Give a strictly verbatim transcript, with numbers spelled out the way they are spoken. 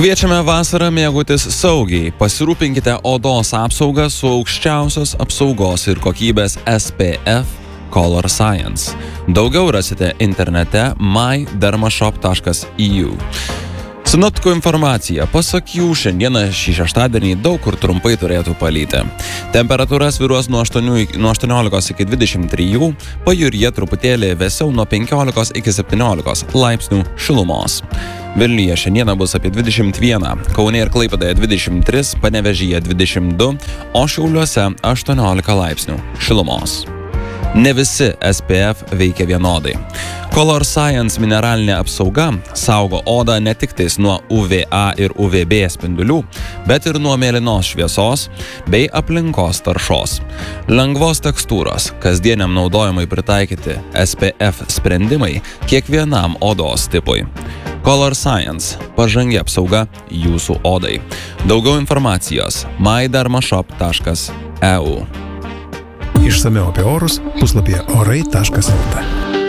Kviečiame vasarą mėgautis saugiai. Pasirūpinkite odos apsaugą su aukščiausios apsaugos ir kokybės S P F Color Science. Daugiau rasite internete my dermashop taškas e u. Sinoptikų informacija. Pasak jų, šiandieną šį šeštadienį daug kur trumpai turėtų palyti. Temperatūra svyruos nuo aštuoniolikos iki dvidešimt trijų, pajūryje truputėlį vėsiau nuo penkiolikos iki septyniolikos laipsnių šilumos. Vilniuje šiandieną bus apie dvidešimt vieną, Kaune ir Klaipėdoje dvidešimt tris, Panevėžyje dvidešimt du, o Šiauliuose aštuoniolika laipsnių šilumos. Ne visi S P F veikia vienodai. Color Science mineralinė apsauga saugo odą ne tik tais nuo U V A ir U V B spindulių, bet ir nuo mėlynos šviesos bei aplinkos taršos. Lengvos tekstūros, kasdieniam naudojimui pritaikyti S P F sprendimai kiekvienam odos tipui. Color Science – pažangi apsauga jūsų odai. Daugiau informacijos my dermashop taškas e u. Išsamiau apie orus puslapyje orai taškas el t.